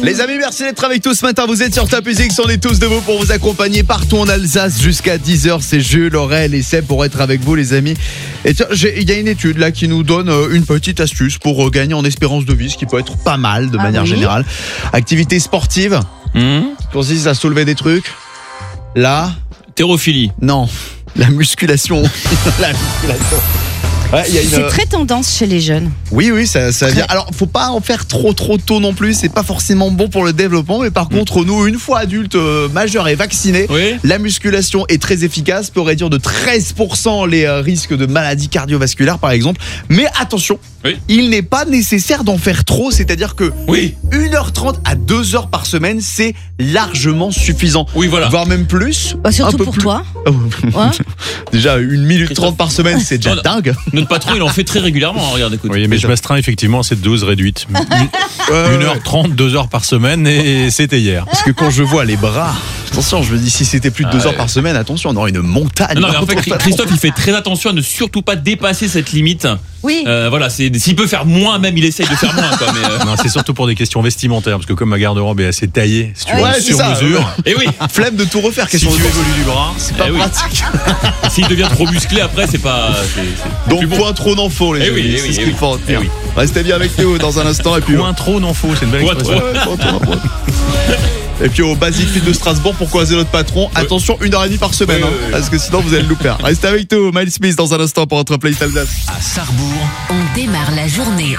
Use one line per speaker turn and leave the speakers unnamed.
Les amis, merci d'être avec nous ce matin. Vous êtes sur Top Music, on est tous debout pour vous accompagner partout en Alsace jusqu'à 10h. C'est Jules, Aurel et Seb pour être avec vous, les amis. Et tiens, il y a une étude là qui nous donne une petite astuce pour gagner en espérance de vie, ce qui peut être pas mal de manière générale. Activité sportive, consiste à soulever des trucs. Là,
Thérophilie.
non, la musculation. La musculation. Ouais,
C'est très tendance chez les jeunes.
Oui, ça vient. Alors, faut pas en faire trop tôt non plus. C'est pas forcément bon pour le développement. Mais par contre, nous, une fois adultes majeurs et vaccinés, la musculation est très efficace. Peut réduire de 13% les risques de maladies cardiovasculaires, par exemple. Mais attention, il n'est pas nécessaire d'en faire trop. C'est-à-dire que 1h30 à 2h par semaine, c'est largement suffisant.
Oui, voilà.
Voire même plus.
Surtout pour toi.
Déjà, 1 minute 30 par semaine, c'est déjà dingue.
Notre patron, il en fait très régulièrement. Regarde, écoute.
Oui, mais je m'astreins effectivement à cette dose réduite. 1h30, 2h par semaine et c'était hier.
Parce que quand je vois les bras, attention, je me dis si c'était plus de 2 heures par semaine, attention, on aurait une montagne.
Non, mais en fait, Christophe, il fait très attention à ne surtout pas dépasser cette limite.
Oui.
Voilà, s'il peut faire moins, même, il essaye de faire moins. Quoi, mais
Non, c'est surtout pour des questions vestimentaires, parce que comme ma garde-robe est assez taillée, si tu veux,
c'est
sur
ça,
mesure.
Et oui.
Flemme de tout refaire,
Si tu
question de
évolues du bras,
c'est pas pratique.
S'il devient trop musclé, après, c'est pas.
Donc, point trop n'en faut, les amis. C'est ce qu'il faut retenir. Restez bien avec nous dans un instant. Et puis,
point trop n'en faut, c'est une belle expression.
Et puis au Basic Fit de Strasbourg pour croiser notre patron. Attention, 1h30 par semaine, parce que sinon vous allez le louper. Restez avec nous, Miles Smith dans un instant pour notre Play Alsace.
À Sarrebourg,
on démarre la journée